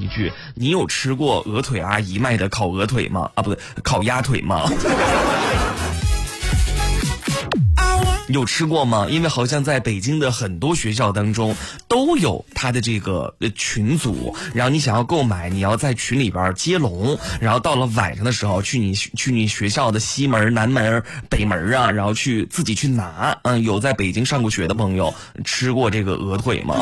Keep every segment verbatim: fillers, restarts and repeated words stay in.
句，你有吃过鹅腿阿姨卖的烤鹅腿吗？啊，不对，烤鸭腿吗？有吃过吗？因为好像在北京的很多学校当中都有它的这个群组，然后你想要购买，你要在群里边接龙，然后到了晚上的时候去你去你学校的西门、南门、北门啊，然后去自己去拿。嗯，有在北京上过学的朋友吃过这个鹅腿吗？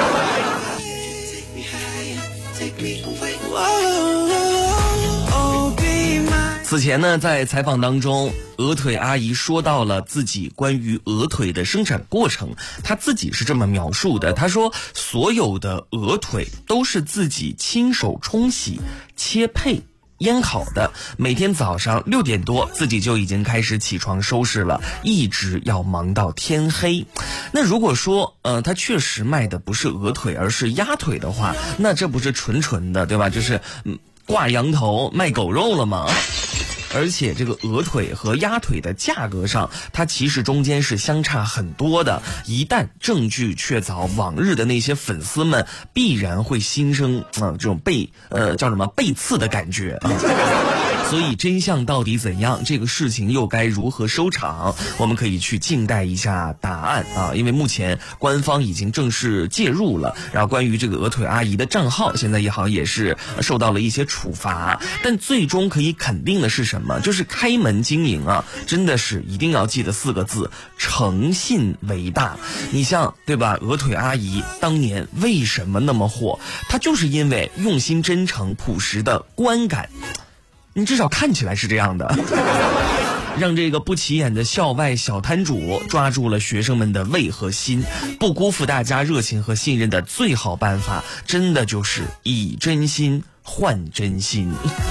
此前呢，在采访当中，鹅腿阿姨说到了自己关于鹅腿的生产过程，她自己是这么描述的，她说所有的鹅腿都是自己亲手冲洗、切配、腌烤的，每天早上六点多自己就已经开始起床收拾了，一直要忙到天黑。那如果说呃他确实卖的不是鹅腿而是鸭腿的话，那这不是纯纯的，对吧？就是嗯挂羊头卖狗肉了吗？而且这个鹅腿和鸭腿的价格上，它其实中间是相差很多的。一旦证据确凿，往日的那些粉丝们必然会心生啊、呃、这种被呃叫什么被刺的感觉啊。所以真相到底怎样，这个事情又该如何收场，我们可以去静待一下答案啊！因为目前官方已经正式介入了，然后关于这个鹅腿阿姨的账号，现在也好像也是受到了一些处罚。但最终可以肯定的是什么？就是开门经营啊，真的是一定要记得四个字：诚信为大。你像对吧？鹅腿阿姨当年为什么那么火？她就是因为用心、真诚、朴实的观感。你至少看起来是这样的，让这个不起眼的校外小摊主抓住了学生们的胃和心。不辜负大家热情和信任的最好办法，真的就是以真心换真心。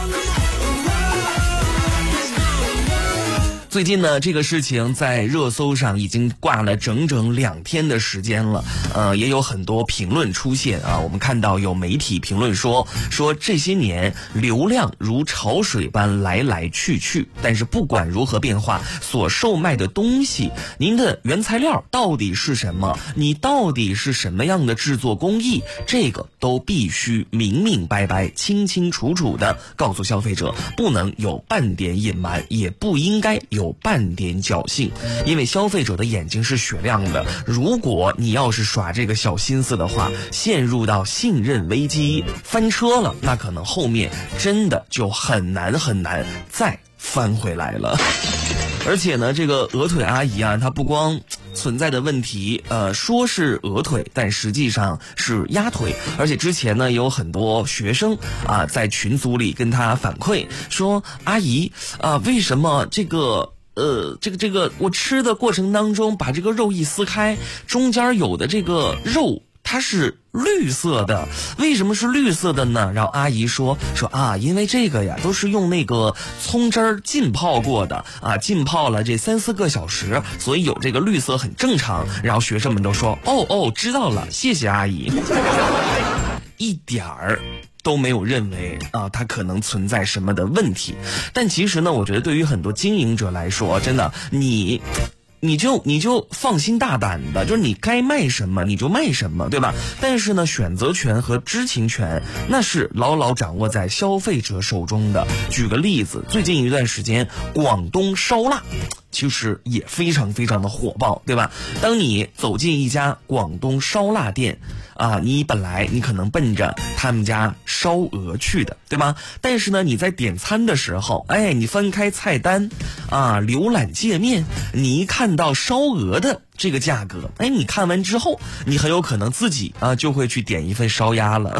最近呢，这个事情在热搜上已经挂了整整两天的时间了，呃，也有很多评论出现啊。我们看到有媒体评论说，说这些年流量如潮水般来来去去，但是不管如何变化，所售卖的东西，您的原材料到底是什么？你到底是什么样的制作工艺？这个都必须明明白白、清清楚楚的告诉消费者，不能有半点隐瞒，也不应该有有半点侥幸，因为消费者的眼睛是雪亮的，如果你要是耍这个小心思的话，陷入到信任危机翻车了，那可能后面真的就很难很难再翻回来了。而且呢，这个鹅腿阿姨啊，她不光存在的问题呃说是鹅腿，但实际上是鸭腿。而且之前呢，也有很多学生啊在群组里跟她反馈说，阿姨啊，为什么这个呃，这个这个，我吃的过程当中，把这个肉一撕开，中间有的这个肉它是绿色的，为什么是绿色的呢？然后阿姨说说啊，因为这个呀都是用那个葱汁儿浸泡过的啊，浸泡了这三四个小时，所以有这个绿色很正常。然后学生们都说哦哦，知道了，谢谢阿姨。一点儿都没有认为啊，它可能存在什么的问题。但其实呢，我觉得对于很多经营者来说，真的你。你就你就放心大胆的，就是你该卖什么你就卖什么，对吧？但是呢，选择权和知情权那是牢牢掌握在消费者手中的。举个例子，最近一段时间，广东烧腊其实也非常非常的火爆，对吧？当你走进一家广东烧腊店啊，你本来你可能奔着他们家烧鹅去的，对吗？但是呢，你在点餐的时候，哎，你翻开菜单啊，浏览界面，你一看到烧鹅的这个价格，哎，你看完之后，你很有可能自己啊就会去点一份烧鸭了。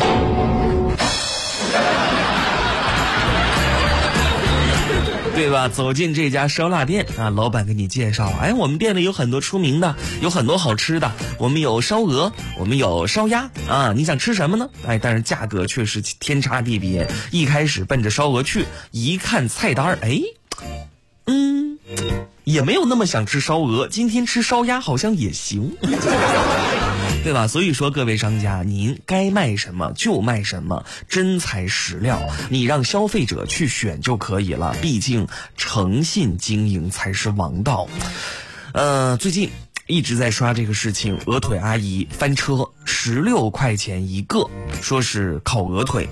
对吧？走进这家烧腊店啊，老板给你介绍，哎，我们店里有很多出名的，有很多好吃的，我们有烧鹅，我们有烧鸭啊，你想吃什么呢？哎，但是价格确实天差地别。一开始奔着烧鹅去，一看菜单，哎，嗯，也没有那么想吃烧鹅，今天吃烧鸭好像也行。对吧？所以说各位商家，您该卖什么就卖什么，真材实料，你让消费者去选就可以了，毕竟诚信经营才是王道。呃，最近一直在刷这个事情，鹅腿阿姨翻车，十六块钱一个，说是烤鹅腿。